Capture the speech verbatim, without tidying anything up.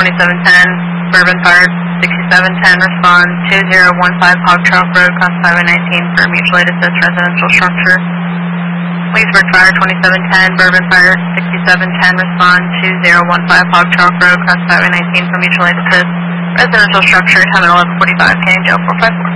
twenty-seven ten, Bourbon Fire sixty-seven ten, respond two zero one five Hog Trout Road, Class Highway nineteen for mutual aid assist residential structure. Leesburg Fire twenty-seven ten, Bourbon Fire sixty-seven ten, respond two zero one five Hog Trout Road, Class Highway nineteen for mutual aid assist residential structure, time at eleven forty-five, K, Jail four five four.